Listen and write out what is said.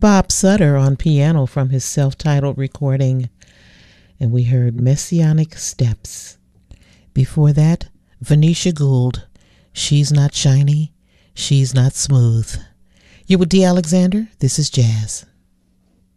Bob Sutter on piano from his self-titled recording, and we heard Messianic Steps. Before that, Venetia Gould, She's Not Shiny, She's Not Smooth. You with D. Alexander? This is Jazz.